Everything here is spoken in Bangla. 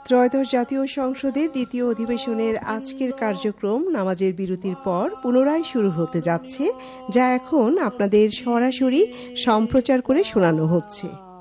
ত্রয়োদশ জাতীয় সংসদের দ্বিতীয় অধিবেশনের আজকের কার্যক্রম নামাজের বিরতির পর পুনরায় শুরু হতে যাচ্ছে, যা এখন আপনাদের সরাসরি সম্প্রচার করে শোনানো হচ্ছে।